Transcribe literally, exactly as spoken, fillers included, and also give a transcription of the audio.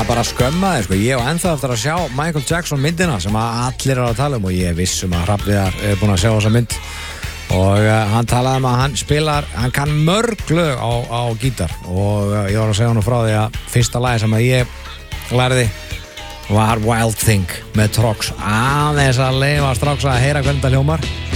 var bara skömmaði, sko. Ég var ennþá eftir að sjá Michael Jackson myndina sem allir eru að tala um og ég vissum að Hrafn Viðar er búinn að sjá þessa mynd og uh, hann talaði um að hann spilar, hann kann mörg lög á, á gítar og uh, ég var að segja hann frá því að fyrsta lagi sem að ég lærði var Wild Thing með Trox, aðeins að leifa Trox að heyra hvernig það hljómar